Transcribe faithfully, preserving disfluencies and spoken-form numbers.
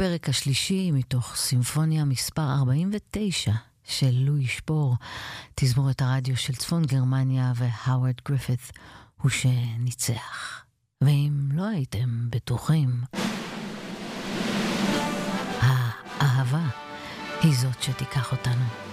הפרק השלישי מתוך סימפוניה מספר ארבעים ותשע של לואי שפור, תזמורת הרדיו של צפון גרמניה, והאוורד גריפית הוא שניצח. ואם לא הייתם בטוחים, האהבה היא זאת שתיקח אותנו.